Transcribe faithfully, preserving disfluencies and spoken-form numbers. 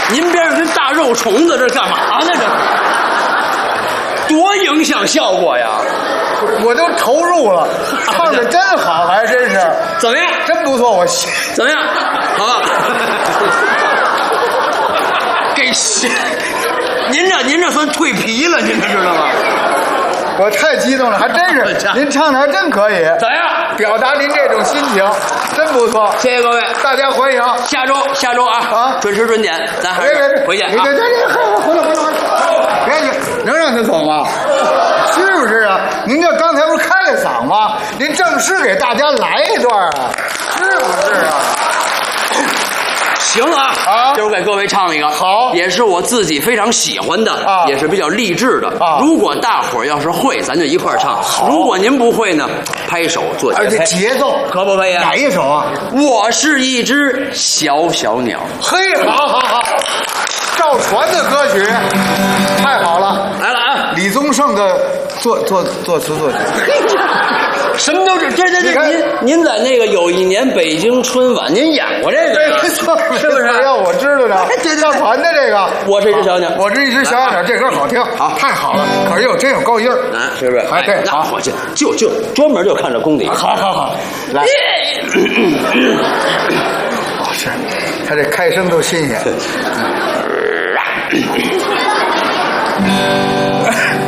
您边上跟大肉虫子这干嘛呢？这多影响效果呀！ 我都投入了，唱的真好，还真是。 怎么样？ 真不错，我怎么样？好吧。给谁？您这您这算蜕皮了，您这知道吗？ 我太激动了，还真是，您唱的还真可以。 怎样？ 表达您这种心情，真不错。 谢谢各位， 大家欢迎。 下周下周啊啊，准时准点，咱还是回去啊。 别别别，回来回来回来，别别，能让他走吗？是不是啊？您这刚才不是开了嗓吗？您正式给大家来一段啊，是不是啊？ 行啊，啊，今儿给各位唱一个， 好， 也是我自己非常喜欢的，啊，也是比较励志的。啊，如果大伙儿要是会，咱就一块儿唱；如果您不会呢，拍手做节拍。而且节奏可不可以啊？ 哪一首啊？ 我是一只小小鸟。 嘿，好好好，赵传的歌曲，太好了， 来了啊！ 李宗盛的作作作词作曲。 什么都是，这这这，您您在那个有一年北京春晚，您演过这个， 没错， 是不是？ 要我知道的，这赵传的这个， 我是一只小鸟， 我是一只小鸟，这歌好听，好，太好了，可是又真有高音儿， 啊，是不是？ 哎，对， 那我就就就专门就看这功底， 好好好，来，哦，是，他这开声都新鲜。